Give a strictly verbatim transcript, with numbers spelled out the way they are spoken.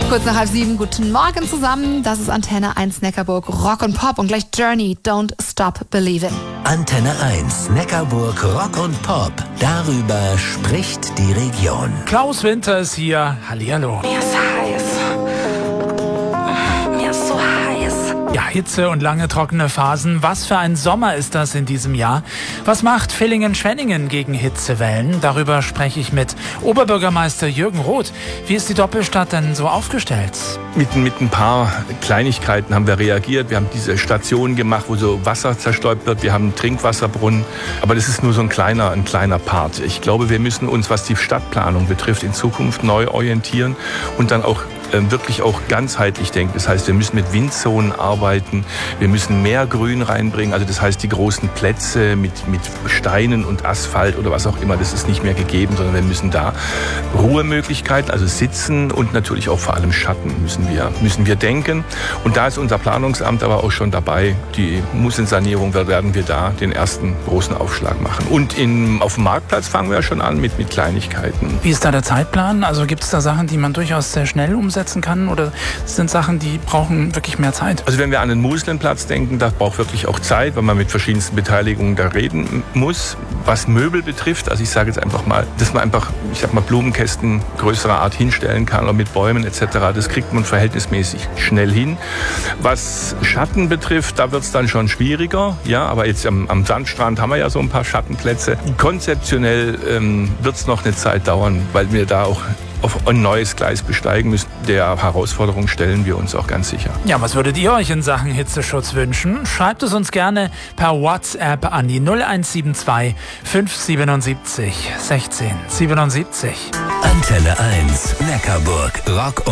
Kurz nach halb sieben, guten Morgen zusammen. Das ist Antenne eins Neckarburg Rock und Pop und gleich Journey, Don't Stop Believin'. Antenne eins Neckarburg Rock und Pop. Darüber spricht die Region. Klaus Winter ist hier. Hallihallo. Mir ist heiß. Mir ist so heiß. Ja, Hitze und lange trockene Phasen. Was für ein Sommer ist das in diesem Jahr? Was macht Villingen-Schwenningen gegen Hitzewellen? Darüber spreche ich mit Oberbürgermeister Jürgen Roth. Wie ist die Doppelstadt denn so aufgestellt? Mit, mit ein paar Kleinigkeiten haben wir reagiert. Wir haben diese Stationen gemacht, wo so Wasser zerstäubt wird. Wir haben einen Trinkwasserbrunnen. Aber das ist nur so ein kleiner, ein kleiner Part. Ich glaube, wir müssen uns, was die Stadtplanung betrifft, in Zukunft neu orientieren und dann auch wirklich auch ganzheitlich denken. Das heißt, wir müssen mit Windzonen arbeiten, wir müssen mehr Grün reinbringen, also das heißt, die großen Plätze mit, mit Steinen und Asphalt oder was auch immer, das ist nicht mehr gegeben, sondern wir müssen da Ruhemöglichkeiten, also Sitzen und natürlich auch vor allem Schatten müssen wir, müssen wir denken. Und da ist unser Planungsamt aber auch schon dabei. Die Musensanierung, da werden wir da den ersten großen Aufschlag machen. Und in, auf dem Marktplatz fangen wir ja schon an mit, mit Kleinigkeiten. Wie ist da der Zeitplan? Also gibt es da Sachen, die man durchaus sehr schnell umsetzen kann, oder sind Sachen, die brauchen wirklich mehr Zeit? Also wenn wir an den Muslenplatz denken, das braucht wirklich auch Zeit, weil man mit verschiedensten Beteiligungen da reden muss. Was Möbel betrifft, also ich sage jetzt einfach mal, dass man einfach, ich sag mal, Blumenkästen größerer Art hinstellen kann oder mit Bäumen et cetera, das kriegt man verhältnismäßig schnell hin. Was Schatten betrifft, da wird es dann schon schwieriger, ja, aber jetzt am, am Sandstrand haben wir ja so ein paar Schattenplätze. Konzeptionell ähm, wird es noch eine Zeit dauern, weil wir da auch auf ein neues Gleis besteigen müssen. Der Herausforderung stellen wir uns auch ganz sicher. Ja, was würdet ihr euch in Sachen Hitzeschutz wünschen? Schreibt es uns gerne per WhatsApp an die null eins sieben zwei fünf siebenundsiebzig sechzehn siebenundsiebzig. Antenne eins Neckarburg Rock